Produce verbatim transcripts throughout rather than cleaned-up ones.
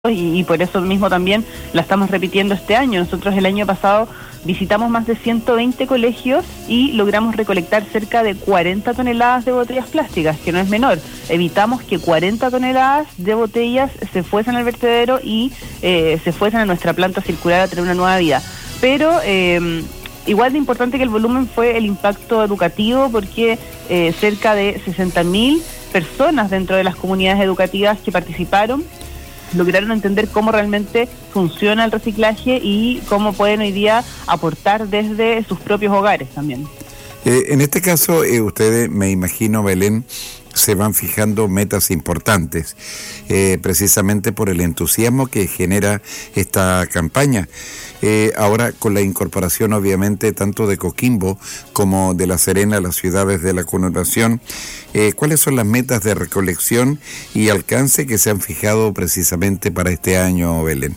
Y, y por eso mismo también la estamos repitiendo este año. Nosotros el año pasado visitamos más de ciento veinte colegios y logramos recolectar cerca de cuarenta toneladas de botellas plásticas, que no es menor. Evitamos que cuarenta toneladas de botellas se fuesen al vertedero y eh, se fuesen a nuestra planta circular a tener una nueva vida. Pero eh, igual de importante que el volumen fue el impacto educativo, porque eh, cerca de sesenta mil personas dentro de las comunidades educativas que participaron lograron entender cómo realmente funciona el reciclaje y cómo pueden hoy día aportar desde sus propios hogares también. Eh, en este caso, eh, ustedes, me imagino, Belén, se van fijando metas importantes, eh, precisamente por el entusiasmo que genera esta campaña. Eh, ahora, con la incorporación, obviamente, tanto de Coquimbo como de La Serena, las ciudades de la conurbación, eh, ¿cuáles son las metas de recolección y alcance que se han fijado precisamente para este año, Belén?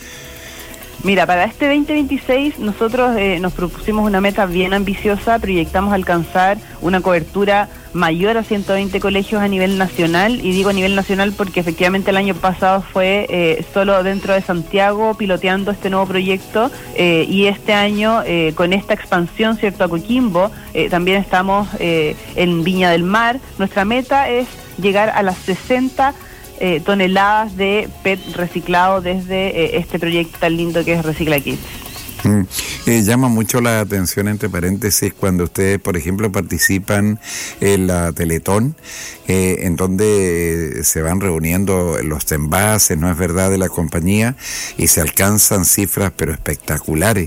Mira, para este veinte veintiséis nosotros eh, nos propusimos una meta bien ambiciosa. Proyectamos alcanzar una cobertura mayor a ciento veinte colegios a nivel nacional, y digo a nivel nacional porque efectivamente el año pasado fue eh, solo dentro de Santiago piloteando este nuevo proyecto, eh, y este año eh, con esta expansión, cierto, a Coquimbo, eh, también estamos eh, en Viña del Mar. Nuestra meta es llegar a las sesenta Eh, toneladas de P E T reciclado desde eh, este proyecto tan lindo que es Recicla Kids. Mm. Eh, llama mucho la atención, entre paréntesis, cuando ustedes, por ejemplo, participan en la Teletón, eh, en donde se van reuniendo los envases, ¿no es verdad?, de la compañía, y se alcanzan cifras pero espectaculares.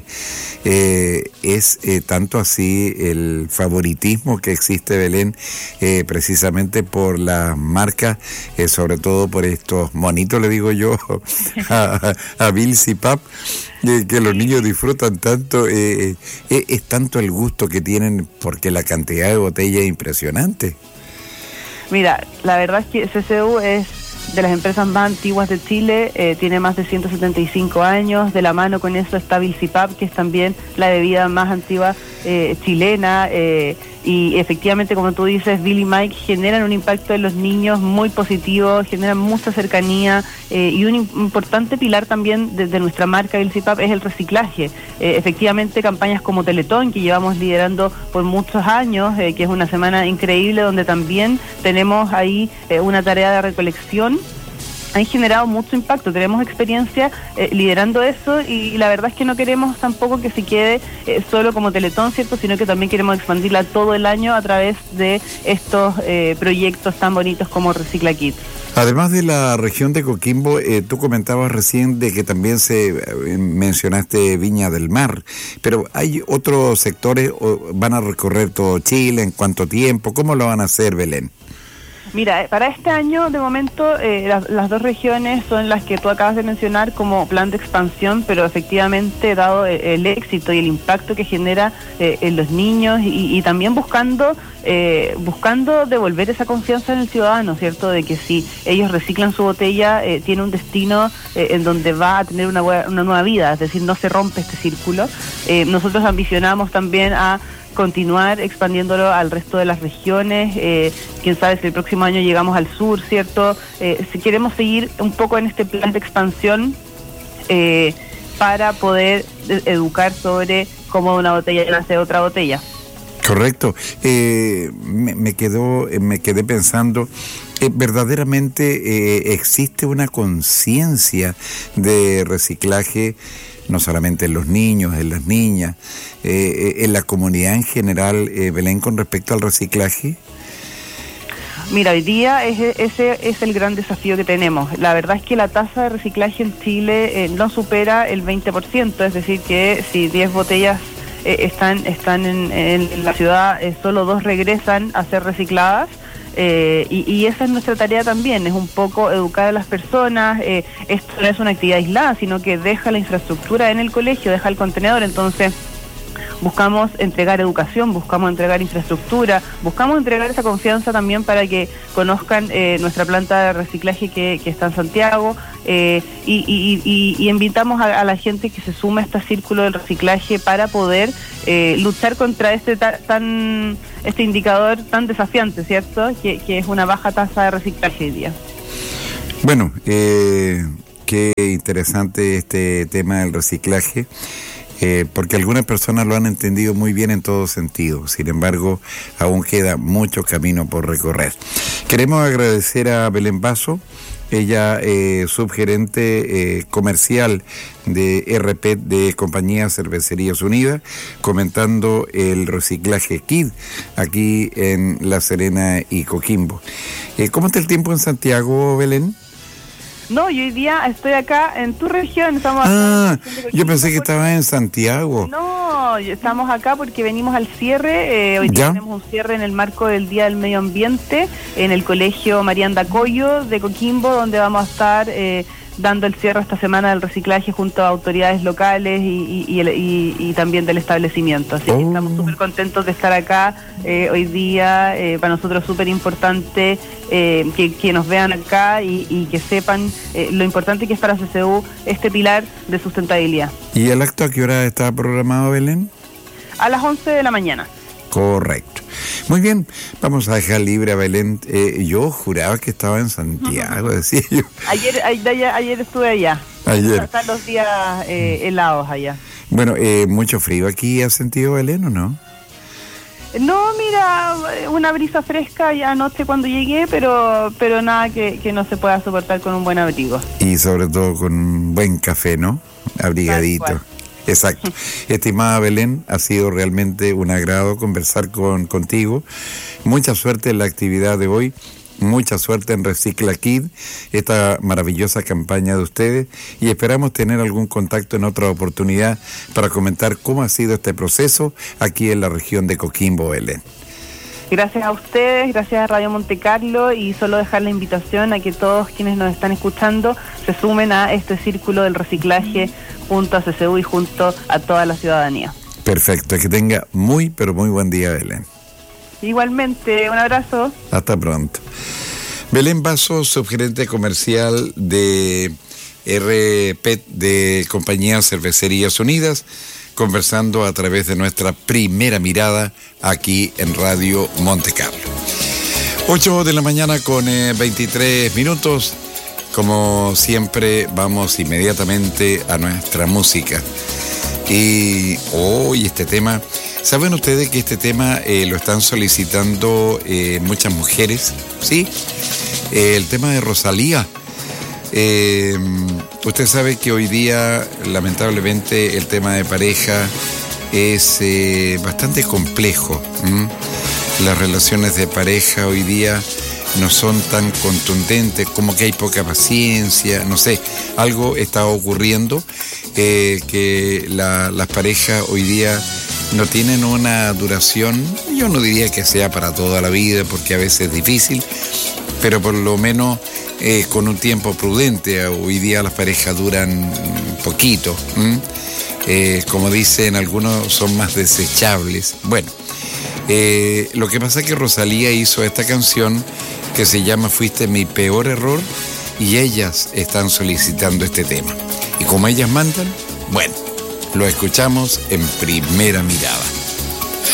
Eh, es eh, tanto así el favoritismo que existe, Belén, eh, precisamente por las marcas, eh, sobre todo por estos monitos, le digo yo, a, a Bills y Pap, eh, que los niños disfrutan tanto, eh, eh, es tanto el gusto que tienen, porque la cantidad de botellas es impresionante. Mira, la verdad es que C C U es de las empresas más antiguas de Chile, eh, tiene más de ciento setenta y cinco años. De la mano con eso está Bills y Pap, que es también la bebida más antigua eh, chilena, eh, y efectivamente, como tú dices, Bill y Mike generan un impacto en los niños muy positivo, generan mucha cercanía, eh, y un importante pilar también de, de nuestra marca Bills y Pap es el reciclaje. Eh, efectivamente, campañas como Teletón, que llevamos liderando por muchos años, eh, que es una semana increíble donde también tenemos ahí eh, una tarea de recolección, han generado mucho impacto. Tenemos experiencia eh, liderando eso, y, y la verdad es que no queremos tampoco que se quede eh, solo como Teletón, ¿cierto?, sino que también queremos expandirla todo el año a través de estos eh, proyectos tan bonitos como Recicla Kids. Además de la región de Coquimbo, eh, tú comentabas recién de que también se eh, mencionaste Viña del Mar, pero ¿hay otros sectores o van a recorrer todo Chile? ¿En cuánto tiempo? ¿Cómo lo van a hacer, Belén? Mira, para este año, de momento, eh, las, las dos regiones son las que tú acabas de mencionar como plan de expansión, pero efectivamente, dado el, el éxito y el impacto que genera eh, en los niños, y, y también buscando eh, buscando devolver esa confianza en el ciudadano, ¿cierto?, de que si ellos reciclan su botella, eh, tiene un destino eh, en donde va a tener una, una nueva vida, es decir, no se rompe este círculo. Eh, nosotros ambicionamos también a continuar expandiéndolo al resto de las regiones, eh, quién sabe si el próximo año llegamos al sur, ¿cierto? Eh, si queremos seguir un poco en este plan de expansión eh, para poder educar sobre cómo una botella nace otra botella. Correcto. Eh, me, me quedó, me quedé pensando, eh, verdaderamente eh, existe una conciencia de reciclaje, no solamente en los niños, en las niñas, eh, en la comunidad en general, eh, Belén, con respecto al reciclaje. Mira, hoy día es, ese es el gran desafío que tenemos. La verdad es que la tasa de reciclaje en Chile eh, no supera el veinte por ciento, es decir, que si diez botellas eh, están, están en, en la ciudad, eh, solo dos regresan a ser recicladas. Eh, y, y esa es nuestra tarea también, es un poco educar a las personas. Eh, esto no es una actividad aislada, sino que deja la infraestructura en el colegio, deja el contenedor. Entonces buscamos entregar educación, buscamos entregar infraestructura, buscamos entregar esa confianza también para que conozcan eh, nuestra planta de reciclaje que, que está en Santiago, eh, y, y, y, y invitamos a, a la gente que se sume a este círculo del reciclaje para poder eh, luchar contra este ta, tan este indicador tan desafiante, ¿cierto?, que, que es una baja tasa de reciclaje hoy día. Bueno, eh... qué interesante este tema del reciclaje. Eh, porque algunas personas lo han entendido muy bien en todo sentido. Sin embargo, aún queda mucho camino por recorrer. Queremos agradecer a Belén Basso, ella eh, subgerente eh, comercial de R P de Compañía Cervecerías Unidas, comentando el reciclaje Kid aquí en La Serena y Coquimbo. Eh, ¿Cómo está el tiempo en Santiago, Belén? No, yo hoy día estoy acá en tu región. Estamos ah, acá yo pensé que estabas en Santiago. No, estamos acá porque venimos al cierre. Eh, hoy día tenemos un cierre en el marco del Día del Medio Ambiente en el Colegio Marianda Coyo de Coquimbo, donde vamos a estar eh, dando el cierre esta semana del reciclaje junto a autoridades locales y, y, y, y, y también del establecimiento. Así oh. que estamos súper contentos de estar acá eh, hoy día. Eh, para nosotros súper importante eh, que, que nos vean acá y, y que sepan eh, lo importante que es para C C U este pilar de sustentabilidad. ¿Y el acto a qué hora está programado, Belén? A las once de la mañana. Correcto. Muy bien, vamos a dejar libre a Belén. Eh, yo juraba que estaba en Santiago, decía yo. Ayer, ayer, ayer estuve allá. Ayer. Están los días eh, helados allá. Bueno, eh, ¿mucho frío aquí has sentido, Belén, o no? No, mira, una brisa fresca ya anoche cuando llegué, pero pero nada que, que no se pueda soportar con un buen abrigo. Y sobre todo con un buen café, ¿no? Abrigadito. Exacto. Estimada Belén, ha sido realmente un agrado conversar con contigo. Mucha suerte en la actividad de hoy. Mucha suerte en Recicla Kid, esta maravillosa campaña de ustedes, y esperamos tener algún contacto en otra oportunidad para comentar cómo ha sido este proceso aquí en la región de Coquimbo, Belén. Gracias a ustedes, gracias a Radio Monte Carlo, y solo dejar la invitación a que todos quienes nos están escuchando se sumen a este círculo del reciclaje junto a C C U y junto a toda la ciudadanía. Perfecto, que tenga muy, pero muy buen día, Belén. Igualmente, un abrazo. Hasta pronto. Belén Basso, subgerente comercial de R P de Compañía Cervecerías Unidas, conversando a través de nuestra primera mirada aquí en Radio Monte Carlo. ocho de la mañana con eh, veintitrés minutos. Como siempre, vamos inmediatamente a nuestra música. Y hoy oh, este tema, ¿saben ustedes que este tema eh, lo están solicitando eh, muchas mujeres? ¿Sí? Eh, el tema de Rosalía. Eh, usted sabe que hoy día, lamentablemente, el tema de pareja es eh, bastante complejo. ¿Mm? Las relaciones de pareja hoy día no son tan contundentes, como que hay poca paciencia, no sé, algo está ocurriendo, eh, que la, las parejas hoy día no tienen una duración, yo no diría que sea para toda la vida, porque a veces es difícil, pero por lo menos eh, con un tiempo prudente. Hoy día las parejas duran poquito, eh, como dicen algunos, son más desechables. Bueno, eh, lo que pasa es que Rosalía hizo esta canción que se llama Fuiste mi peor error, y ellas están solicitando este tema. Y como ellas mandan, bueno, lo escuchamos en Primera Mirada.